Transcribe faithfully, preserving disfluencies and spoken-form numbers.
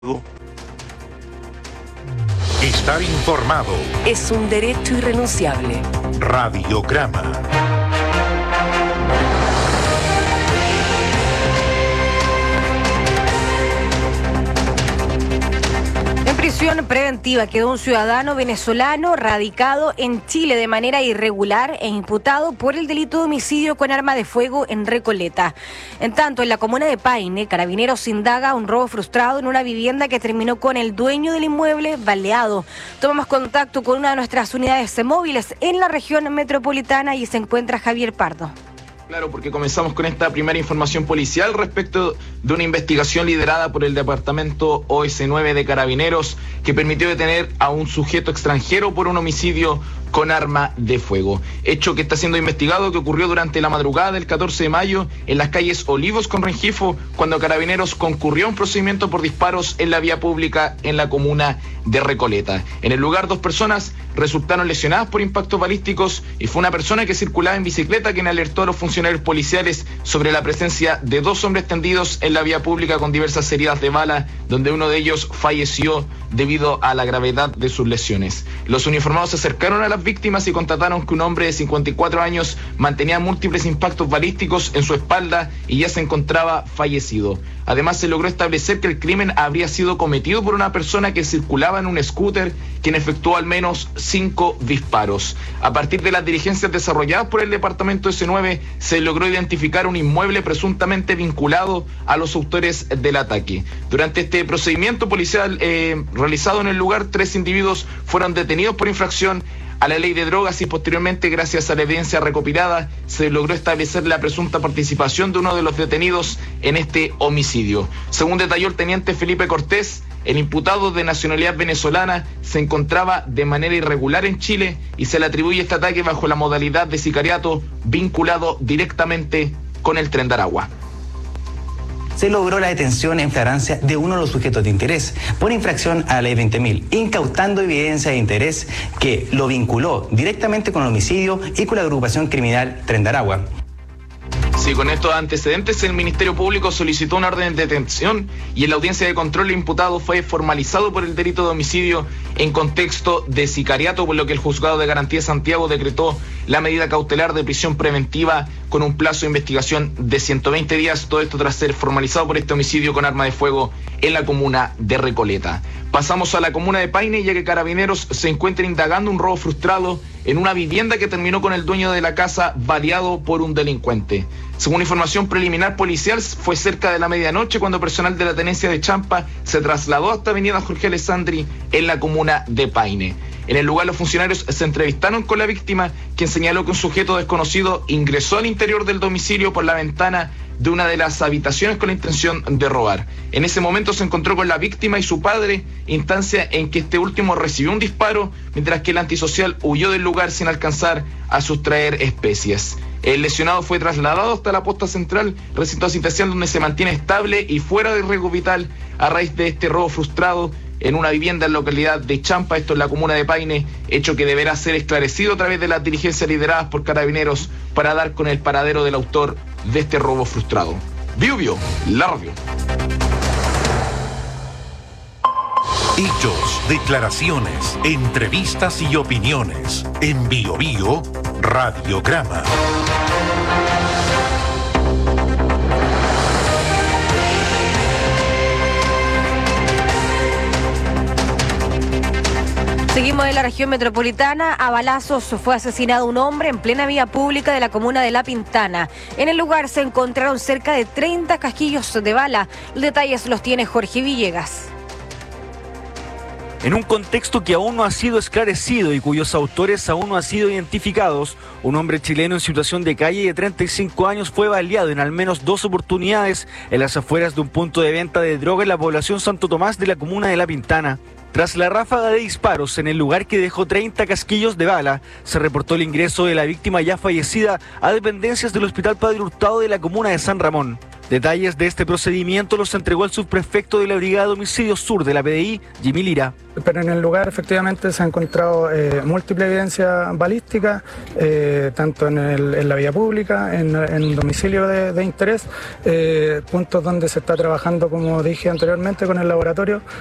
Estar informado es un derecho irrenunciable. Radiograma. En prisión preventiva quedó un ciudadano venezolano radicado en Chile de manera irregular e imputado por el delito de homicidio con arma de fuego en Recoleta. En tanto, en la comuna de Paine, Carabineros indaga un robo frustrado en una vivienda que terminó con el dueño del inmueble baleado. Tomamos contacto con una de nuestras unidades móviles en la región metropolitana y se encuentra Javier Pardo. Claro, porque comenzamos con esta primera información policial respecto de una investigación liderada por el departamento O S nueve de Carabineros que permitió detener a un sujeto extranjero por un homicidio con arma de fuego. Hecho que está siendo investigado, que ocurrió durante la madrugada del catorce de mayo en las calles Olivos con Rengifo, cuando Carabineros concurrió a un procedimiento por disparos en la vía pública en la comuna de Recoleta. En el lugar, dos personas resultaron lesionadas por impactos balísticos y fue una persona que circulaba en bicicleta quien alertó a los funcionarios policiales sobre la presencia de dos hombres tendidos en la vía pública con diversas heridas de bala, donde uno de ellos falleció debido a la gravedad de sus lesiones. Los uniformados se acercaron a las víctimas y constataron que un hombre de cincuenta y cuatro años mantenía múltiples impactos balísticos en su espalda y ya se encontraba fallecido. Además, se logró establecer que el crimen habría sido cometido por una persona que circulaba en un scooter, quien efectuó al menos cinco disparos. A partir de las diligencias desarrolladas por el departamento O S nueve, se logró identificar un inmueble presuntamente vinculado a los autores del ataque. Durante este procedimiento policial eh, realizado en el lugar, tres individuos fueron detenidos por infracción a la ley de drogas y posteriormente, gracias a la evidencia recopilada, se logró establecer la presunta participación de uno de los detenidos en este homicidio. Según detalló el teniente Felipe Cortés, el imputado de nacionalidad venezolana se encontraba de manera irregular en Chile y se le atribuye este ataque bajo la modalidad de sicariato vinculado directamente con el Tren de Aragua. Se logró la detención en flagrancia de uno de los sujetos de interés por infracción a la ley veinte mil, incautando evidencia de interés que lo vinculó directamente con el homicidio y con la agrupación criminal Tren de Aragua. Sí, con estos antecedentes, el Ministerio Público solicitó una orden de detención y en la audiencia de control el imputado fue formalizado por el delito de homicidio en contexto de sicariato, por lo que el Juzgado de Garantía de Santiago decretó la medida cautelar de prisión preventiva con un plazo de investigación de ciento veinte días, todo esto tras ser formalizado por este homicidio con arma de fuego en la comuna de Recoleta. Pasamos a la comuna de Paine, ya que Carabineros se encuentra indagando un robo frustrado en una vivienda que terminó con el dueño de la casa baleado por un delincuente. Según información preliminar policial, fue cerca de la medianoche cuando personal de la tenencia de Champa se trasladó hasta avenida Jorge Alessandri en la comuna de Paine. En el lugar, los funcionarios se entrevistaron con la víctima, quien señaló que un sujeto desconocido ingresó al interior del domicilio por la ventana de una de las habitaciones con la intención de robar. En ese momento se encontró con la víctima y su padre, instancia en que este último recibió un disparo, mientras que el antisocial huyó del lugar sin alcanzar a sustraer especies. El lesionado fue trasladado hasta la posta central, recinto asistencial donde se mantiene estable y fuera de riesgo vital a raíz de este robo frustrado en una vivienda en la localidad de Champa, esto en la comuna de Paine, hecho que deberá ser esclarecido a través de las diligencias lideradas por Carabineros para dar con el paradero del autor de este robo frustrado. Bio Bio, la radio. Hechos, declaraciones, entrevistas y opiniones. En Bio Bio, Radiograma. Seguimos en la región metropolitana. A balazos fue asesinado un hombre en plena vía pública de la comuna de La Pintana. En el lugar se encontraron cerca de treinta casquillos de bala. Los detalles los tiene Jorge Villegas. En un contexto que aún no ha sido esclarecido y cuyos autores aún no han sido identificados, un hombre chileno en situación de calle de treinta y cinco años fue baleado en al menos dos oportunidades en las afueras de un punto de venta de droga en la población Santo Tomás de la comuna de La Pintana. Tras la ráfaga de disparos en el lugar que dejó treinta casquillos de bala, se reportó el ingreso de la víctima ya fallecida a dependencias del Hospital Padre Hurtado de la comuna de San Ramón. Detalles de este procedimiento los entregó el subprefecto de la Brigada de Homicidios Sur de la P D I, Jimmy Lira. Pero en el lugar efectivamente se ha encontrado eh, múltiple evidencia balística, eh, tanto en, el, en la vía pública, en, en domicilio de, de interés, eh, puntos donde se está trabajando, como dije anteriormente, con el laboratorio